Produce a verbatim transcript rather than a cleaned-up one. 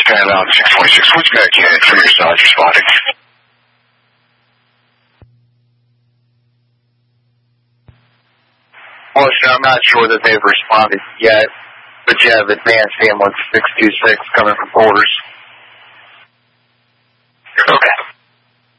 Skyline out six twenty-six. What you got, Kenneth, from your side responding? Well, sir, I'm not sure that they've responded yet, but you have advanced ambulance six two six coming from quarters.